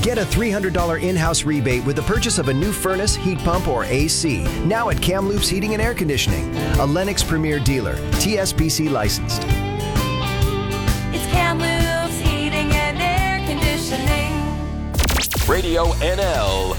Get a $300 in-house rebate with the purchase of a new furnace, heat pump, or AC. Now at Kamloops Heating and Air Conditioning, a Lennox Premier dealer, TSPC licensed. It's Kamloops Heating and Air Conditioning. Radio NL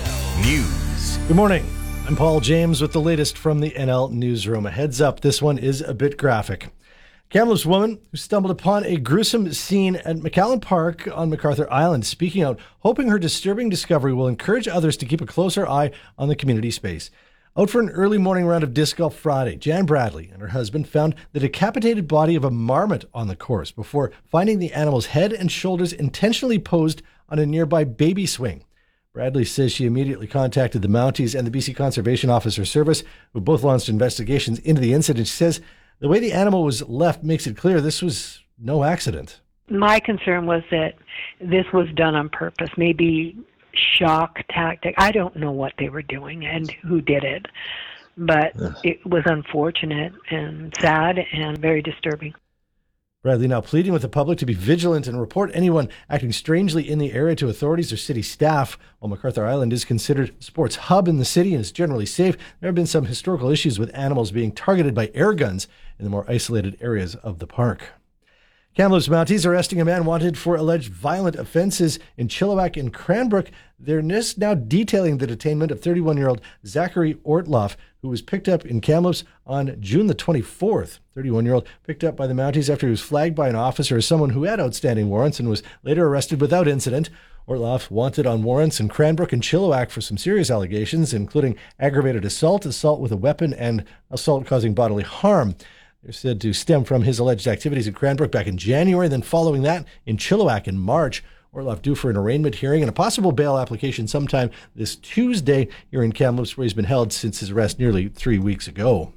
News. Good morning. I'm Paul James with the latest from the NL Newsroom. A heads up, this one is a bit graphic. Kamloops woman who stumbled upon a gruesome scene at McAllen Park on MacArthur Island, speaking out, hoping her disturbing discovery will encourage others to keep a closer eye on the community space. Out for an early morning round of disc golf Friday, Jan Bradley and her husband found the decapitated body of a marmot on the course before finding the animal's head and shoulders intentionally posed on a nearby baby swing. Bradley says she immediately contacted the Mounties and the BC Conservation Officer Service, who both launched investigations into the incident. She says the way the animal was left makes it clear this was no accident. My concern was that this was done on purpose, maybe shock tactic. I don't know what they were doing and who did it, but it was unfortunate and sad and very disturbing. Bradley now pleading with the public to be vigilant and report anyone acting strangely in the area to authorities or city staff. While MacArthur Island is considered a sports hub in the city and is generally safe, there have been some historical issues with animals being targeted by air guns in the more isolated areas of the park. Kamloops Mounties arresting a man wanted for alleged violent offences in Chilliwack and Cranbrook. They're just now detailing the detainment of 31-year-old Zachary Ortloff, who was picked up in Kamloops on June the 24th. 31-year-old picked up by the Mounties after he was flagged by an officer as someone who had outstanding warrants and was later arrested without incident. Ortloff wanted on warrants in Cranbrook and Chilliwack for some serious allegations, including aggravated assault, assault with a weapon, and assault causing bodily harm. They're said to stem from his alleged activities in Cranbrook back in January, then following that in Chilliwack in March. Ortloff due for an arraignment hearing and a possible bail application sometime this Tuesday here in Kamloops, where he's been held since his arrest nearly 3 weeks ago.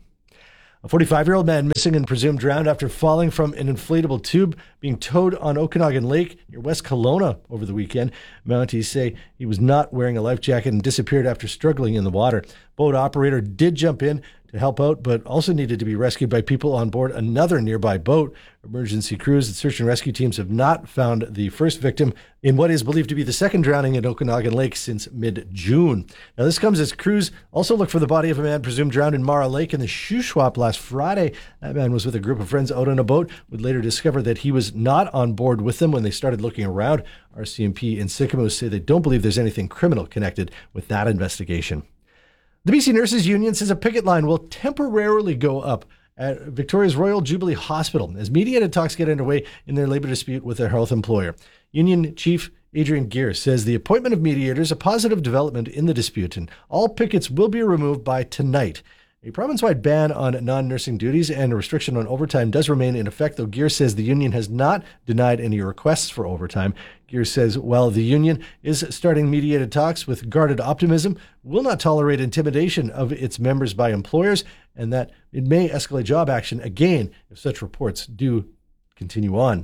A 45-year-old man missing and presumed drowned after falling from an inflatable tube being towed on Okanagan Lake near West Kelowna over the weekend. Mounties say he was not wearing a life jacket and disappeared after struggling in the water. Boat operator did jump in to help out, but also needed to be rescued by people on board another nearby boat. Emergency crews and search and rescue teams have not found the first victim in what is believed to be the second drowning at Okanagan Lake since mid-June. Now, this comes as crews also look for the body of a man presumed drowned in Mara Lake in the Shuswap last Friday. That man was with a group of friends out on a boat, would later discover that he was not on board with them when they started looking around. RCMP in Sycamore say they don't believe there's anything criminal connected with that investigation. The BC Nurses Union says a picket line will temporarily go up at Victoria's Royal Jubilee Hospital as mediated talks get underway in their labor dispute with their health employer. Union Chief Adrian Gear says the appointment of mediators is a positive development in the dispute, and all pickets will be removed by tonight. A province-wide ban on non-nursing duties and a restriction on overtime does remain in effect, though Gear says the union has not denied any requests for overtime. Gear says while the union is starting mediated talks with guarded optimism, will not tolerate intimidation of its members by employers, and that it may escalate job action again if such reports do continue on.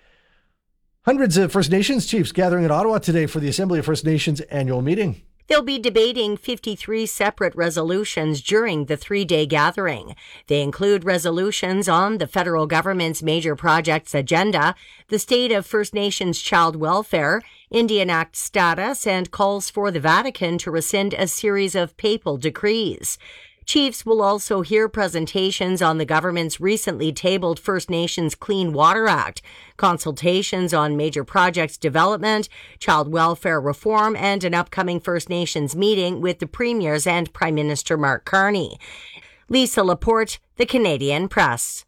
Hundreds of First Nations chiefs gathering in Ottawa today for the Assembly of First Nations annual meeting. They'll be debating 53 separate resolutions during the 3-day gathering. They include resolutions on the federal government's major projects agenda, the state of First Nations child welfare, Indian Act status, and calls for the Vatican to rescind a series of papal decrees. Chiefs will also hear presentations on the government's recently tabled First Nations Clean Water Act, consultations on major projects development, child welfare reform, and an upcoming First Nations meeting with the Premiers and Prime Minister Mark Carney. Lisa Laporte, The Canadian Press.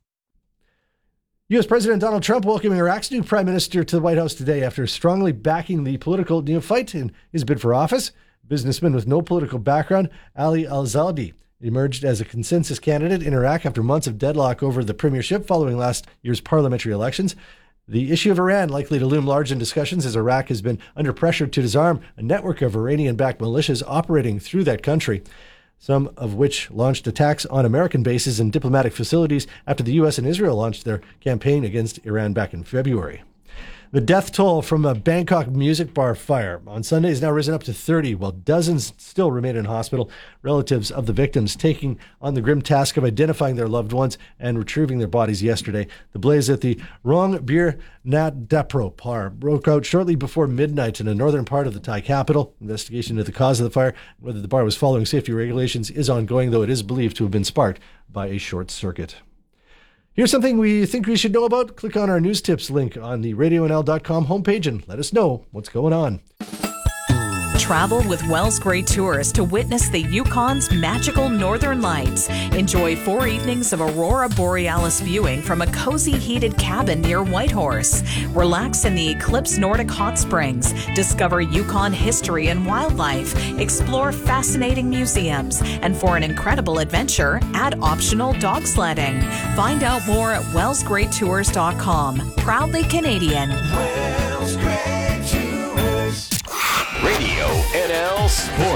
U.S. President Donald Trump welcoming Iraq's new prime minister to the White House today after strongly backing the political neophyte in his bid for office. Businessman with no political background, Ali Al-Zaldi emerged as a consensus candidate in Iraq after months of deadlock over the premiership following last year's parliamentary elections. The issue of Iran likely to loom large in discussions as Iraq has been under pressure to disarm a network of Iranian-backed militias operating through that country, some of which launched attacks on American bases and diplomatic facilities after the U.S. and Israel launched their campaign against Iran back in February. The death toll from a Bangkok music bar fire on Sunday has now risen up to 30, while dozens still remain in hospital. Relatives of the victims taking on the grim task of identifying their loved ones and retrieving their bodies yesterday. The blaze at the Rong Bir Nat Dapro bar broke out shortly before midnight in the northern part of the Thai capital. Investigation into the cause of the fire, whether the bar was following safety regulations, is ongoing, though it is believed to have been sparked by a short circuit. Here's something we think we should know about. Click on our news tips link on the RadioNL.com homepage and let us know what's going on. Travel with Wells Gray Tours to witness the Yukon's magical northern lights. Enjoy 4 evenings of Aurora Borealis viewing from a cozy heated cabin near Whitehorse. Relax in the Eclipse Nordic Hot Springs. Discover Yukon history and wildlife. Explore fascinating museums. And for an incredible adventure, add optional dog sledding. Find out more at wellsgraytours.com. Proudly Canadian. Wells Gray Tours. Radio NL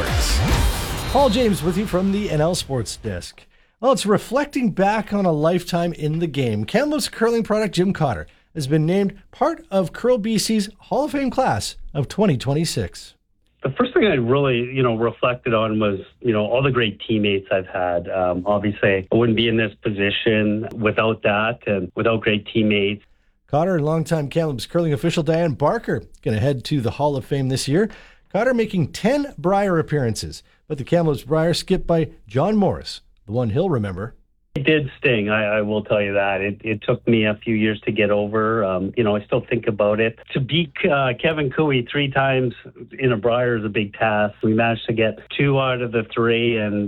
Sports. Paul James with you from the NL Sports Desk. Well, it's reflecting back on a lifetime in the game. Kamloops curling product Jim Cotter has been named part of Curl BC's Hall of Fame class of 2026. The first thing I really, reflected on was, all the great teammates I've had. Obviously, I wouldn't be in this position without that and without great teammates. Cotter and longtime Kamloops curling official Diane Barker going to head to the Hall of Fame this year. Cotter making 10 Brier appearances, but the Kamloops Brier skipped by John Morris, the one he'll remember. It did sting, I will tell you that. It took me a few years to get over. I still think about it. To beat Kevin Cooey 3 times in a Brier is a big task. We managed to get 2 out of the 3, and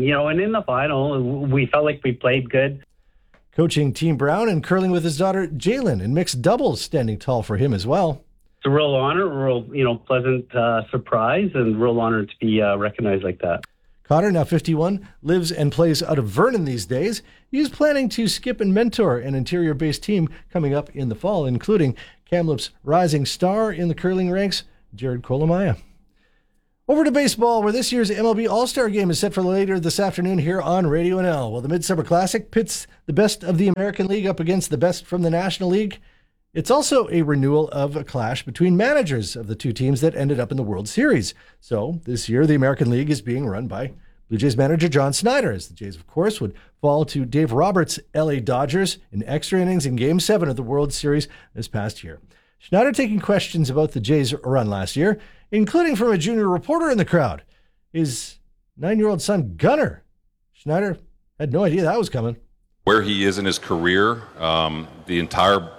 in the final, we felt like we played good. Coaching Team Brown and curling with his daughter Jalen in mixed doubles, standing tall for him as well. It's a real honor, pleasant surprise, and real honor to be recognized like that. Cotter, now 51, lives and plays out of Vernon these days. He's planning to skip and mentor an interior-based team coming up in the fall, including Kamloops' rising star in the curling ranks, Jared Kolomaya. Over to baseball, where this year's MLB All-Star Game is set for later this afternoon here on Radio NL. Well, the Midsummer Classic pits the best of the American League up against the best from the National League. It's also a renewal of a clash between managers of the 2 teams that ended up in the World Series. So this year, the American League is being run by Blue Jays manager John Schneider, as the Jays, of course, would fall to Dave Roberts' LA Dodgers in extra innings in Game 7 of the World Series this past year. Schneider taking questions about the Jays' run last year, including from a junior reporter in the crowd, his 9-year-old son, Gunnar. Schneider had no idea that was coming. Where he is in his career, the entire,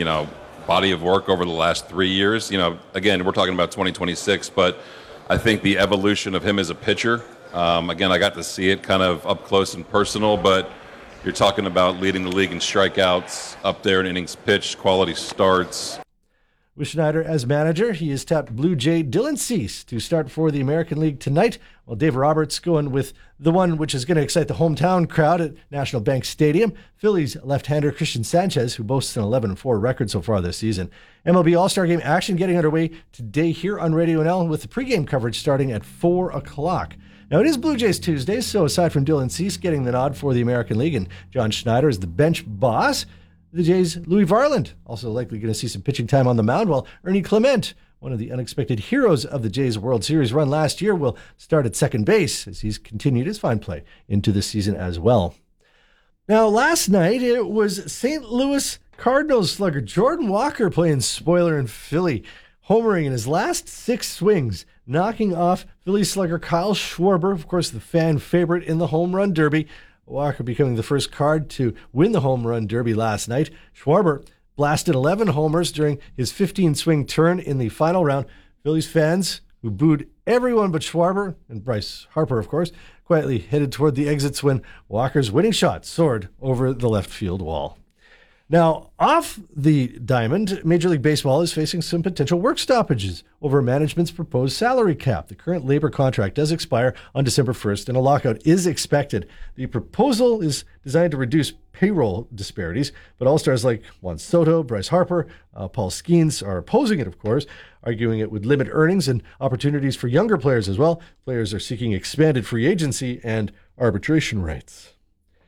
body of work over the last 3 years, again, we're talking about 2026, but I think the evolution of him as a pitcher, again, I got to see it kind of up close and personal, but you're talking about leading the league in strikeouts, up there in innings pitched, quality starts. With Schneider as manager, he has tapped Blue Jay Dylan Cease to start for the American League tonight, while Dave Roberts going with the one which is going to excite the hometown crowd at National Bank Stadium, Phillies left-hander Christian Sanchez, who boasts an 11-4 record so far this season. MLB All-Star Game action getting underway today here on Radio NL, with the pregame coverage starting at 4 o'clock. Now, it is Blue Jays Tuesday, so aside from Dylan Cease getting the nod for the American League and John Schneider as the bench boss, the Jays' Louis Varland also likely going to see some pitching time on the mound, while Ernie Clement, one of the unexpected heroes of the Jays' World Series run last year, will start at second base as he's continued his fine play into the season as well. Now, last night, it was St. Louis Cardinals slugger Jordan Walker playing spoiler in Philly, homering in his last 6 swings, knocking off Philly slugger Kyle Schwarber, of course the fan favorite in the home run derby. Walker becoming the first Card to win the home run derby last night. Schwarber blasted 11 homers during his 15-swing turn in the final round. Phillies fans, who booed everyone but Schwarber and Bryce Harper, of course, quietly headed toward the exits when Walker's winning shot soared over the left field wall. Now, off the diamond, Major League Baseball is facing some potential work stoppages over management's proposed salary cap. The current labor contract does expire on December 1st, and a lockout is expected. The proposal is designed to reduce payroll disparities, but all-stars like Juan Soto, Bryce Harper, Paul Skeens are opposing it, of course, arguing it would limit earnings and opportunities for younger players as well. Players are seeking expanded free agency and arbitration rights.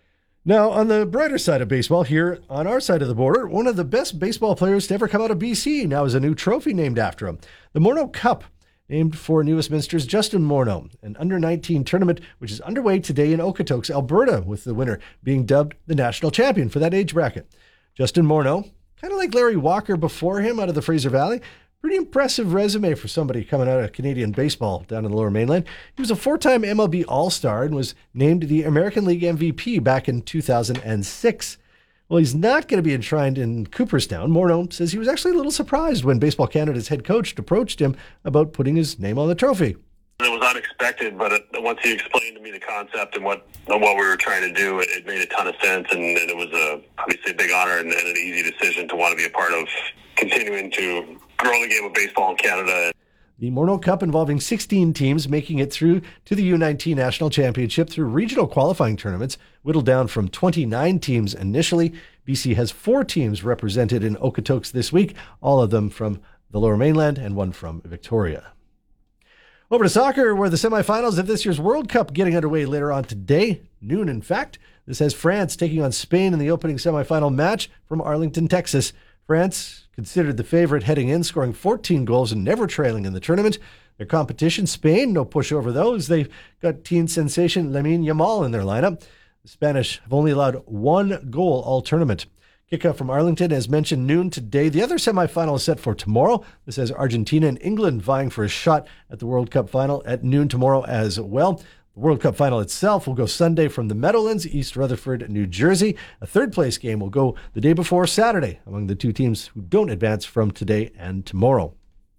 Now, on the brighter side of baseball, here on our side of the border, one of the best baseball players to ever come out of BC now has a new trophy named after him. The Morneau Cup, named for New Westminster's Justin Morneau, an under-19 tournament which is underway today in Okotoks, Alberta, with the winner being dubbed the national champion for that age bracket. Justin Morneau, kind of like Larry Walker before him out of the Fraser Valley, pretty impressive resume for somebody coming out of Canadian baseball down in the Lower Mainland. He was a 4-time MLB All-Star and was named the American League MVP back in 2006. Well, he's not going to be enshrined in Cooperstown. Morneau says he was actually a little surprised when Baseball Canada's head coach approached him about putting his name on the trophy. It was unexpected, but once he explained to me the concept and what we were trying to do, it made a ton of sense, and it was obviously a big honor and an easy decision to want to be a part of continuing to grow the game of baseball in Canada. The Morneau Cup, involving 16 teams making it through to the U19 National Championship through regional qualifying tournaments, whittled down from 29 teams initially. BC has 4 teams represented in Okotoks this week, all of them from the Lower Mainland and one from Victoria. Over to soccer, where the semifinals of this year's World Cup getting underway later on today, noon in fact. This has France taking on Spain in the opening semifinal match from Arlington, Texas. France, considered the favorite heading in, scoring 14 goals and never trailing in the tournament. Their competition, Spain, no pushover those. They've got teen sensation Lamine Yamal in their lineup. The Spanish have only allowed 1 goal all tournament. Kickoff from Arlington, as mentioned, noon today. The other semifinal is set for tomorrow. This has Argentina and England vying for a shot at the World Cup final at noon tomorrow as well. The World Cup final itself will go Sunday from the Meadowlands, East Rutherford, New Jersey. A third-place game will go the day before Saturday among the 2 teams who don't advance from today and tomorrow.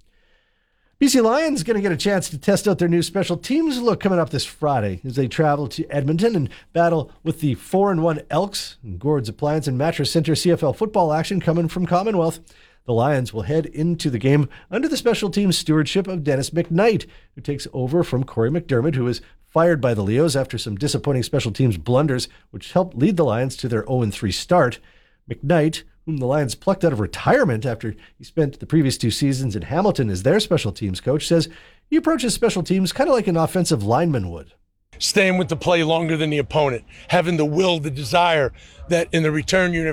BC Lions going to get a chance to test out their new special teams look coming up this Friday as they travel to Edmonton and battle with the 4-1 Elks and Gord's Appliance and Mattress Center CFL football action coming from Commonwealth. The Lions will head into the game under the special teams stewardship of Dennis McKnight, who takes over from Corey McDermott, who was fired by the Leos after some disappointing special teams blunders, which helped lead the Lions to their 0-3 start. McKnight, whom the Lions plucked out of retirement after he spent the previous 2 seasons in Hamilton as their special teams coach, says he approaches special teams kind of like an offensive lineman would. Staying with the play longer than the opponent, having the will, the desire that in the return unit